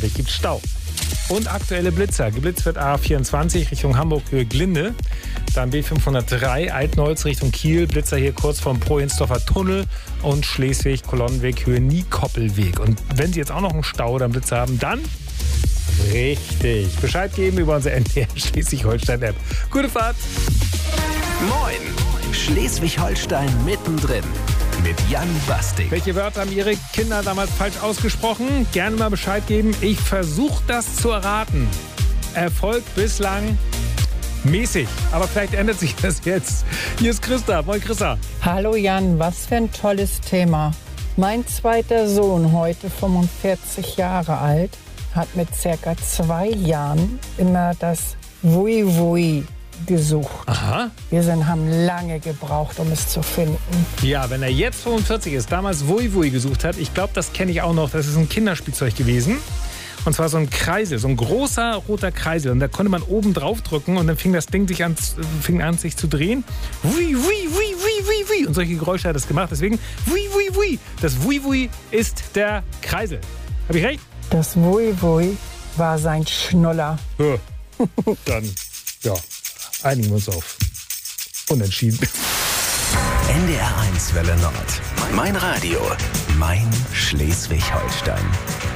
Vielleicht gibt es Stau. Und aktuelle Blitzer. Geblitzt wird A24 Richtung Hamburg-Höhe Glinde. Dann B503 Altneuss Richtung Kiel. Blitzer hier kurz vom Prohensdorfer Tunnel. Und Schleswig-Kolonnenweg Höhe Niekoppelweg. Und wenn Sie jetzt auch noch einen Stau oder einen Blitzer haben, dann richtig Bescheid geben über unsere NDR Schleswig-Holstein-App. Gute Fahrt! Moin! Schleswig-Holstein mittendrin. Mit Jan Bastik. Welche Wörter haben Ihre Kinder damals falsch ausgesprochen? Gerne mal Bescheid geben. Ich versuche das zu erraten. Erfolg bislang mäßig. Aber vielleicht ändert sich das jetzt. Hier ist Christa. Moin Christa. Hallo Jan, was für ein tolles Thema. Mein zweiter Sohn, heute 45 Jahre alt, hat mit circa 2 Jahren immer das Wui Wui gesucht. Aha. Wir haben lange gebraucht, um es zu finden. Ja, wenn er jetzt 45 ist, damals Wui Wui gesucht hat, ich glaube, das kenne ich auch noch, das ist ein Kinderspielzeug gewesen. Und zwar so ein Kreisel, so ein großer roter Kreisel. Und da konnte man oben drauf drücken und dann fing das Ding fing an sich zu drehen. Wui, wui, wui, wui, wui, wui. Und solche Geräusche hat es gemacht. Deswegen Wui, wui, wui. Das Wui, wui ist der Kreisel. Habe ich recht? Das Wui Wui war sein Schnuller. Ja. Dann, ja, einigen wir uns auf Unentschieden. NDR 1 Welle Nord. Mein Radio. Mein Schleswig-Holstein.